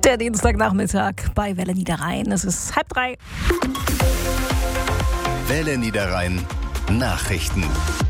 Der Dienstagnachmittag bei Welle Niederrhein. Es ist 2:30. Welle Niederrhein Nachrichten.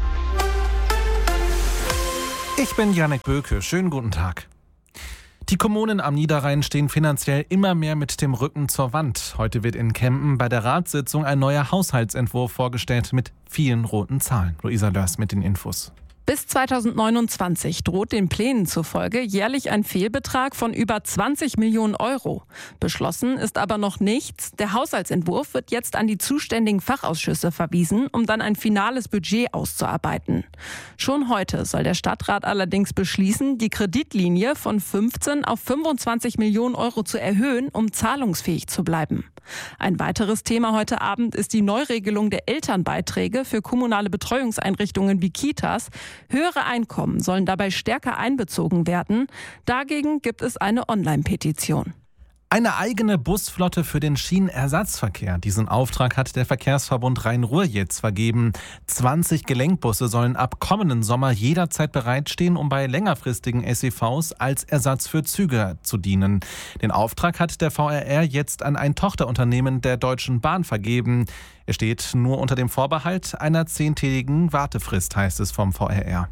Ich bin Janek Böke. Schönen guten Tag. Die Kommunen am Niederrhein stehen finanziell immer mehr mit dem Rücken zur Wand. Heute wird in Kempen bei der Ratssitzung ein neuer Haushaltsentwurf vorgestellt mit vielen roten Zahlen. Luisa Lörs mit den Infos. Bis 2029 droht den Plänen zufolge jährlich ein Fehlbetrag von über 20 Millionen Euro. Beschlossen ist aber noch nichts. Der Haushaltsentwurf wird jetzt an die zuständigen Fachausschüsse verwiesen, um dann ein finales Budget auszuarbeiten. Schon heute soll der Stadtrat allerdings beschließen, die Kreditlinie von 15 auf 25 Millionen Euro zu erhöhen, um zahlungsfähig zu bleiben. Ein weiteres Thema heute Abend ist die Neuregelung der Elternbeiträge für kommunale Betreuungseinrichtungen wie Kitas. Höhere Einkommen sollen dabei stärker einbezogen werden. Dagegen gibt es eine Online-Petition. Eine eigene Busflotte für den Schienenersatzverkehr. Diesen Auftrag hat der Verkehrsverbund Rhein-Ruhr jetzt vergeben. 20 Gelenkbusse sollen ab kommenden Sommer jederzeit bereitstehen, um bei längerfristigen SEVs als Ersatz für Züge zu dienen. Den Auftrag hat der VRR jetzt an ein Tochterunternehmen der Deutschen Bahn vergeben. Er steht nur unter dem Vorbehalt einer 10-tägigen Wartefrist, heißt es vom VRR.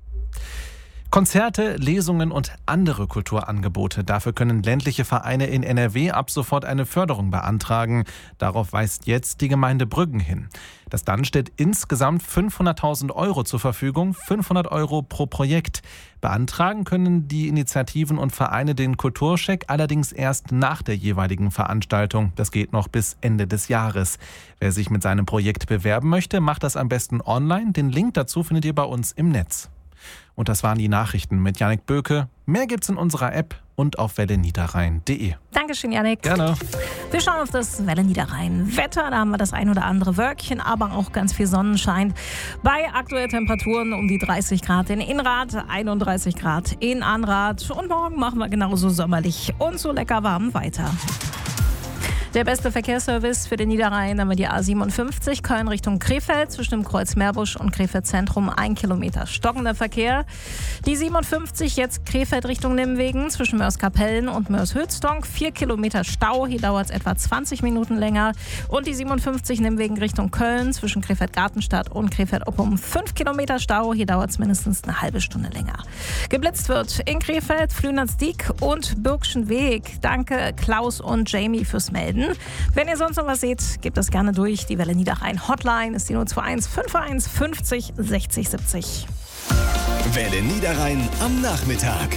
Konzerte, Lesungen und andere Kulturangebote. Dafür können ländliche Vereine in NRW ab sofort eine Förderung beantragen. Darauf weist jetzt die Gemeinde Brüggen hin. Das Land stellt insgesamt 500.000 Euro zur Verfügung, 500 Euro pro Projekt. Beantragen können die Initiativen und Vereine den Kulturscheck allerdings erst nach der jeweiligen Veranstaltung. Das geht noch bis Ende des Jahres. Wer sich mit seinem Projekt bewerben möchte, macht das am besten online. Den Link dazu findet ihr bei uns im Netz. Und das waren die Nachrichten mit Janek Böke. Mehr gibt's in unserer App und auf welleniederrhein.de. Dankeschön, Janek. Gerne. Wir schauen auf das Welle Niederrhein Wetter. Da haben wir das ein oder andere Wölkchen, aber auch ganz viel Sonnenschein. Bei aktuellen Temperaturen um die 30 Grad in Inrad, 31 Grad in Anrad. Und morgen machen wir genauso sommerlich und so lecker warm weiter. Der beste Verkehrsservice für den Niederrhein haben wir die A57 Köln Richtung Krefeld zwischen dem Kreuz Meerbusch und Krefeld Zentrum 1 Kilometer stockender Verkehr. Die 57 jetzt Krefeld Richtung Nimwegen zwischen Mörs-Kapellen und Mörs-Höchstdonk 4 Kilometer Stau, hier dauert es etwa 20 Minuten länger. Und die 57 Nimwegen Richtung Köln zwischen Krefeld-Gartenstadt und Krefeld-Oppum 5 Kilometer Stau, hier dauert es mindestens eine halbe Stunde länger. Geblitzt wird in Krefeld, Flünersdiek und Birkschen Weg. Danke Klaus und Jamie fürs Melden. Wenn ihr sonst noch was seht, gebt das gerne durch. Die Welle Niederrhein Hotline ist die 021 51 50 60 70. Welle Niederrhein am Nachmittag.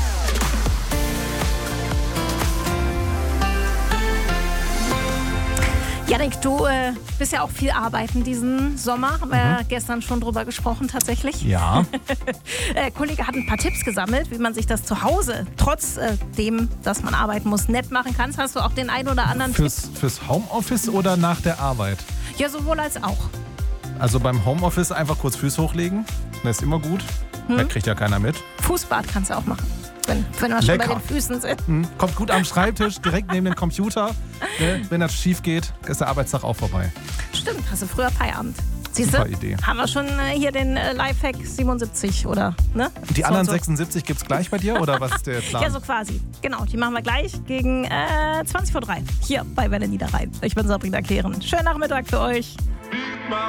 Janik, du bist ja auch viel arbeiten diesen Sommer. Haben wir ja gestern schon drüber gesprochen tatsächlich. Ja. Kollege hat ein paar Tipps gesammelt, wie man sich das zu Hause, trotz dem, dass man arbeiten muss, nett machen kann. Hast du auch den einen oder anderen Tipp? Fürs Homeoffice oder nach der Arbeit? Ja, sowohl als auch. Also beim Homeoffice einfach kurz Füße hochlegen. Das ist immer gut. Das kriegt ja keiner mit. Fußbad kannst du auch machen. Wenn wir schon bei den Füßen sind. Kommt gut am Schreibtisch, direkt neben dem Computer. Wenn das schief geht, ist der Arbeitstag auch vorbei. Stimmt, hast du früher Feierabend. Siehst du, Super Idee. Haben wir schon hier den Lifehack 77 oder, ne? Die anderen 76 gibt's gleich bei dir oder was ist der Plan? Ja, so quasi. Genau, die machen wir gleich gegen 20:03 hier bei Welle Niederrhein. Ich bin Sabrina Kehren. Schönen Nachmittag für euch.